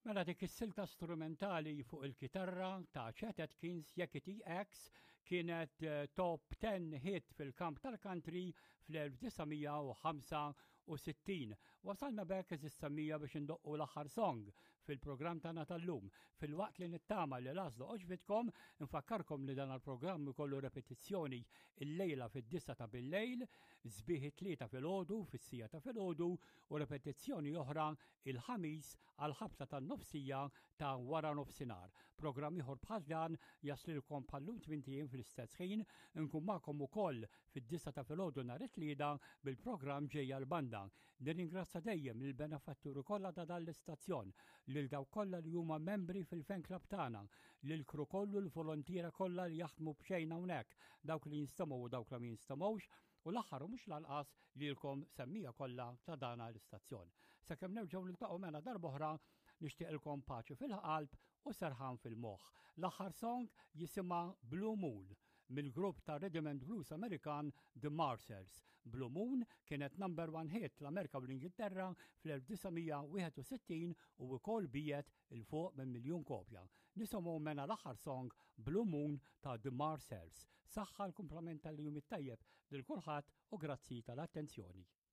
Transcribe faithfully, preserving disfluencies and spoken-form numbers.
Mela dik is-silta strumentali fuq il-kitarra ta' Chet Atkins Yakety X kienet uh, top ten hit fil-kamp tal-country fl-elf tisgħomija u ħamsa u sittin. Wasalna bekk eżistamija biex indoqqu l-aħħar song fil-programm tagħna tal-lum. Fil-waqt li nittama li laslu oġbitkom, infakkarkom li dan il-programm ikollu repetizzjoni il-lejla fid-disa ta' bil-lejl, żbieħ it-tlieta fil-ħodu, fis-sija ta' fil-ħodu u repetizzjoni oħra il-ħamis għal-ħabta tan-nofsija ta' wara nofsinhar. Programm ieħor bħal dan jaslilkom bħallum tmien fl-istess ħin, nkun magħkom ukoll fid-disa ta' fil-ħodu nhar it-tlieta bil-programm ġejja l-banda. Nirringrazzja dejjem lill-benefatturi kollha ta' dan l-istazzjon, lil dawk kollha li huma membri fil-fan club tagħna, lil kru kollu l-volontiera kollha li jaħdmu b'xejn hawnhekk, dawk li jinstamaw u dawk li ma jinstamawx, u l-aħħar u mhux lanqas lilkom semmija kollha ta' dana l-istazzjon. Sakemm nerġgħu niltaqgħu mena darba oħra, nixtieqilkom paċi fil-qalb u serħan fil-moħħ. L-aħħar song jisimha Blue Moon mill-grupp ta' Rhythm and Blues Amerikan The Marcels. Blue Moon kienet number one hit l-Amerika u l-Ingilterra fl-elf tisgħomija wieħed u sittin u wkoll bijet il-fuq minn miljun kopja. Nisimgħu mena l-aħħar song Blue Moon ta' The Marcels. Saħħa l-kumplament tal-jum it-tajjeb lil kulħadd u grazzi tal-attenzjoni.